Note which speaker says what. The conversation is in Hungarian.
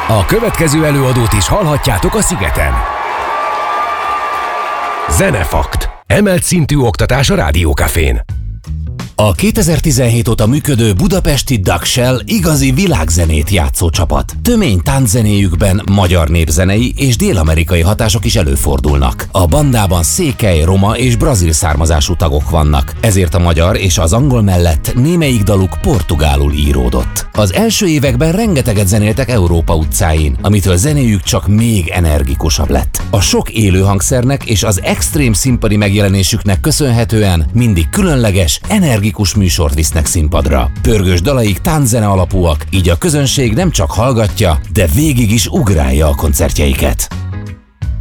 Speaker 1: A következő előadót is hallhatjátok a Szigeten. Zenefakt. Emelt szintű oktatás a Rádiókafén. A 2017 óta működő budapesti Dagshell igazi világzenét játszó csapat. Tömény tánczenéjükben magyar népzenei és dél-amerikai hatások is előfordulnak. A bandában székely, roma és brazil származású tagok vannak, ezért a magyar és az angol mellett némelyik daluk portugálul íródott. Az első években rengeteget zenéltek Európa utcáin, amitől zenéjük csak még energikusabb lett. A sok élő hangszernek és az extrém színpadi megjelenésüknek köszönhetően mindig különleges, energikus műsort visznek színpadra. Pörgős dalaik tánczene alapúak, így a közönség nem csak hallgatja, de végig is ugrálja a koncertjeiket.